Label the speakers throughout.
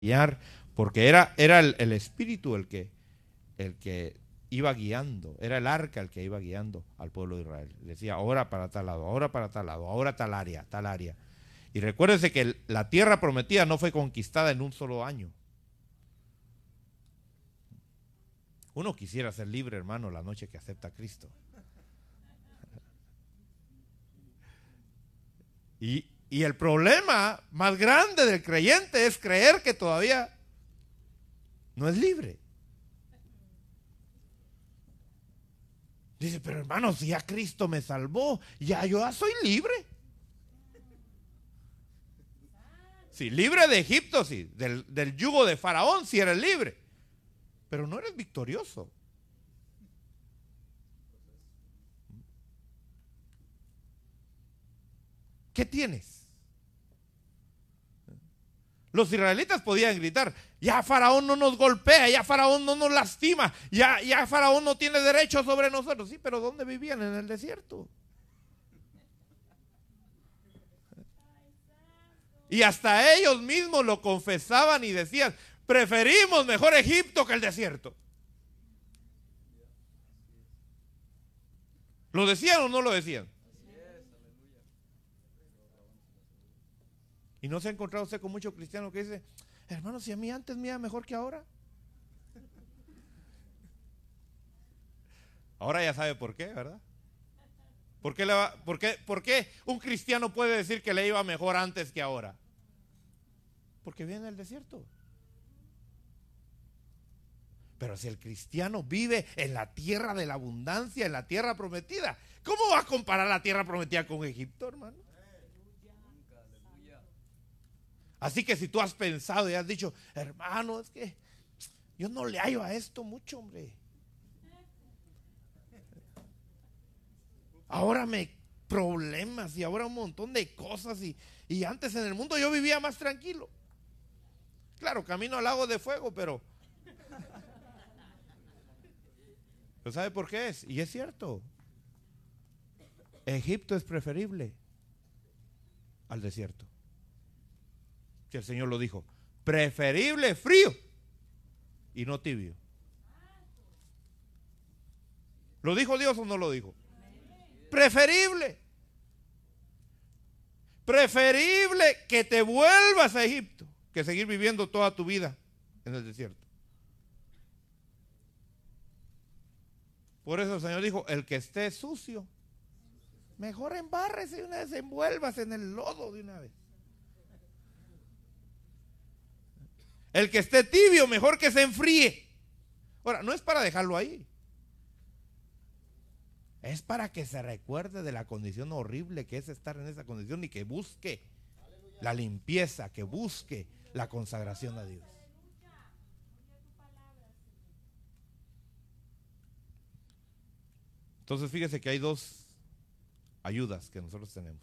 Speaker 1: guiar, porque era el espíritu el que iba guiando, era el arca el que iba guiando al pueblo de Israel. Decía, ahora para tal lado, ahora para tal lado, ahora tal área, tal área. Y recuérdense que la tierra prometida no fue conquistada en un solo año. Uno quisiera ser libre, hermano, la noche que acepta a Cristo. Y el problema más grande del creyente es creer que todavía no es libre. Dice, pero hermano, si ya Cristo me salvó, ya yo ya soy libre. Sí, libre de Egipto, sí, del yugo de Faraón, sí eres libre, pero no eres victorioso. ¿Qué tienes? Los israelitas podían gritar, ya Faraón no nos golpea, ya Faraón no nos lastima, ya Faraón no tiene derecho sobre nosotros. Sí, pero ¿dónde vivían? En el desierto. Y hasta ellos mismos lo confesaban y decían, preferimos mejor Egipto que el desierto. ¿Lo decían o no lo decían? Y no se ha encontrado usted con muchos cristianos que dicen, hermano, si a mí antes me iba mejor que ahora. Ahora ya sabe por qué, ¿verdad? ¿Por qué un cristiano puede decir que le iba mejor antes que ahora? Porque viene del desierto. Pero si el cristiano vive en la tierra de la abundancia, en la tierra prometida, ¿cómo va a comparar la tierra prometida con Egipto, hermano? Así que si tú has pensado y has dicho, hermano, es que yo no le hallo a esto mucho, hombre. Ahora me problemas y ahora un montón de cosas y antes en el mundo yo vivía más tranquilo. Claro, camino al lago de fuego, pero ¿sabe por qué es? Y es cierto. Egipto es preferible al desierto. Que el Señor lo dijo, preferible frío y no tibio. ¿Lo dijo Dios o no lo dijo? Preferible. Preferible que te vuelvas a Egipto que seguir viviendo toda tu vida en el desierto. Por eso el Señor dijo, el que esté sucio, mejor embárrese de una vez, envuélvase en el lodo de una vez. El que esté tibio, mejor que se enfríe. Ahora, no es para dejarlo ahí. Es para que se recuerde de la condición horrible que es estar en esa condición y que busque la limpieza, que busque la consagración a Dios. Entonces fíjese que hay dos ayudas que nosotros tenemos.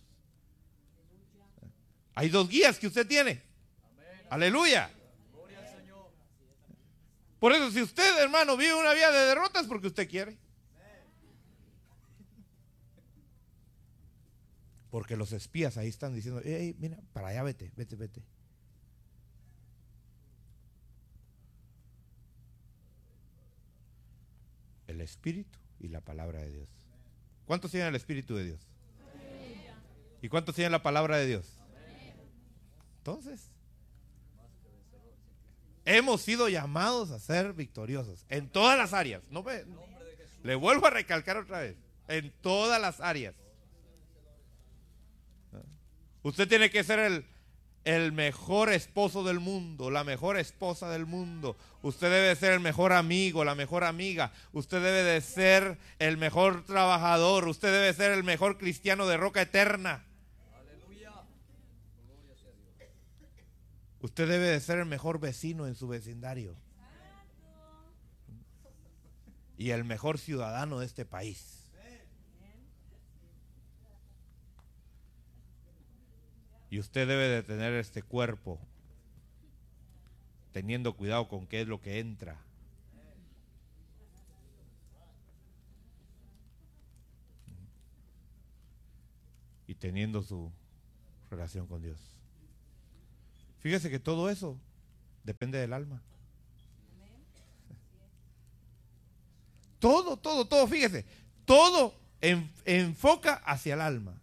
Speaker 1: Hay dos guías que usted tiene. Aleluya. Por eso si usted, hermano, vive una vida de derrotas porque usted quiere. Porque los espías ahí están diciendo, hey, mira, para allá vete. El Espíritu y la palabra de Dios. ¿Cuántos tienen el Espíritu de Dios? ¿Y cuántos tienen la palabra de Dios? Entonces, hemos sido llamados a ser victoriosos en todas las áreas. No me, le vuelvo a recalcar otra vez, en todas las áreas. Usted tiene que ser el mejor esposo del mundo, la mejor esposa del mundo. Usted debe ser el mejor amigo, la mejor amiga. Usted debe de ser el mejor trabajador. Usted debe ser el mejor cristiano de roca eterna. Usted debe de ser el mejor vecino en su vecindario y el mejor ciudadano de este país. Y usted debe de tener este cuerpo teniendo cuidado con qué es lo que entra. Y teniendo su relación con Dios. Fíjese que todo eso Depende del alma. Todo, fíjese, todo enfoca hacia el alma.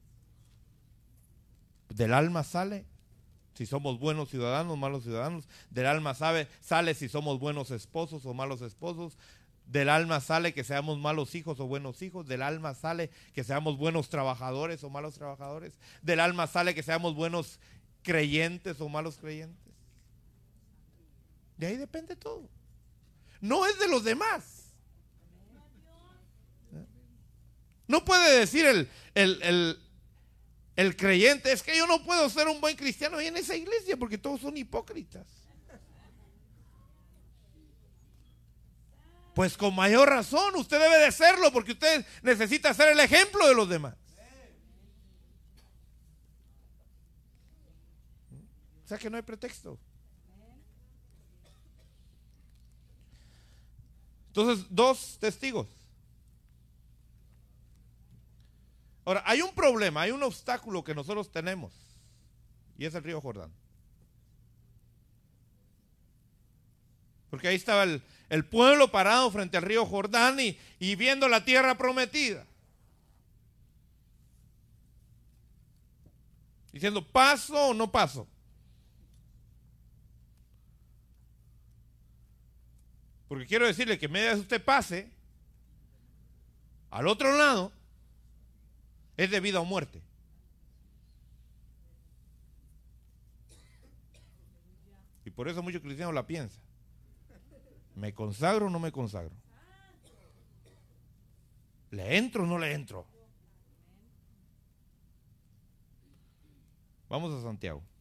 Speaker 1: Del alma sale si somos buenos ciudadanos, malos ciudadanos. Del alma sale si somos buenos esposos o malos esposos. Del alma sale que seamos malos hijos o buenos hijos. Del alma sale que seamos buenos trabajadores o malos trabajadores. Del alma sale que seamos buenos creyentes o malos creyentes. De ahí depende todo. No es de los demás. No puede decir el creyente, es que yo no puedo ser un buen cristiano ahí en esa iglesia porque todos son hipócritas. Pues con mayor razón usted debe de serlo, porque usted necesita ser el ejemplo de los demás. O sea que no hay pretexto. Entonces, 2 testigos. Ahora, hay un problema, hay un obstáculo que nosotros tenemos, y es el río Jordán. Porque ahí estaba el pueblo parado frente al río Jordán y viendo la tierra prometida. Diciendo, ¿paso o no paso? Porque quiero decirle que media vez usted pase al otro lado, es de vida o muerte. Y por eso muchos cristianos la piensan. ¿Me consagro o no me consagro? ¿Le entro o no le entro? Vamos a Santiago.